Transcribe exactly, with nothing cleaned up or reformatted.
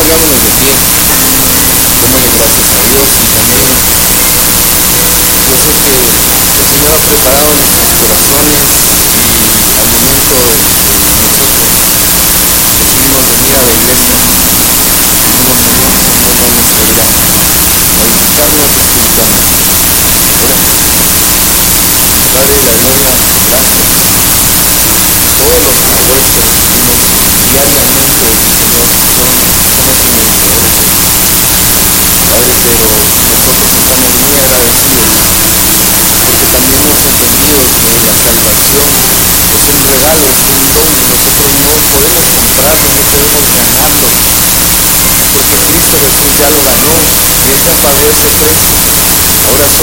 ya me lo metí, dándole gracias a Dios y también eh, yo sé que el Señor ha preparado nuestros corazones y al momento de, de nosotros decidimos venir a la iglesia, decidimos venir simplemente a, a visitarlos espiritualmente. Oremos. Padre de la gloria, gracias por todo lo que haces diariamente, Señor, son, son inconmensurables cosas. Padre, pero nosotros estamos muy agradecidos porque también hemos entendido que la salvación es un regalo, es un don. Nosotros no podemos comprarlo, no podemos ganarlo, porque Cristo Jesús ya lo ganó y ese pago ese precio. Ahora